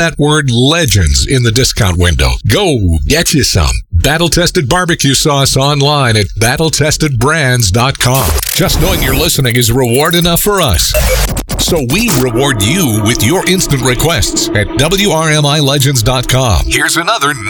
that word legends in the discount window. Go get you some. Battle-tested barbecue sauce online at battletestedbrands.com. Just knowing you're listening is reward enough for us. So we reward you with your instant requests at WRMILegends.com. Here's another